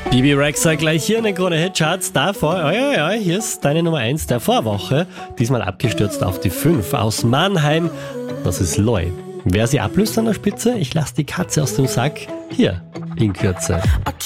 Bibi Rexha gleich hier in den Krone Hit Charts. Davor, hier ist deine Nummer 1 der Vorwoche. Diesmal abgestürzt auf die 5 aus Mannheim. Das ist Loi. Wer sie ablöst an der Spitze? Ich lass die Katze aus dem Sack. Hier in Kürze.